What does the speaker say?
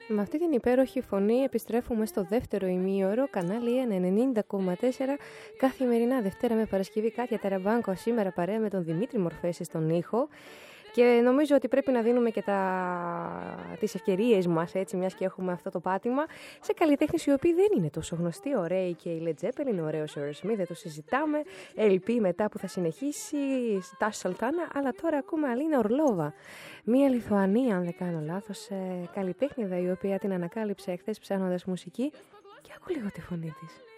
Με αυτή την υπέροχη φωνή επιστρέφουμε στο δεύτερο ημίωρο, κανάλι 90,4, καθημερινά Δευτέρα με Παρασκευή. Κάτια Ταραμπάνκο σήμερα παρέα με τον Δημήτρη Μορφέση στον ήχο. Και νομίζω ότι πρέπει να δίνουμε και τις ευκαιρίες μας, έτσι, μιας και έχουμε αυτό το πάτημα, σε καλλιτέχνες οι οποίοι δεν είναι τόσο γνωστοί. Ωραίοι και η Led Zeppelin, είναι ωραίος ο Aerosmith, δεν το συζητάμε. LP μετά που θα συνεχίσει, Tash Sultana, αλλά τώρα ακούμε Αλίνα Ορλόβα. Μία Λιθουανία, αν δεν κάνω λάθος, καλλιτέχνηδα η οποία την ανακάλυψε εχθές ψάχνοντας μουσική. Και άκου λίγο τη φωνή της.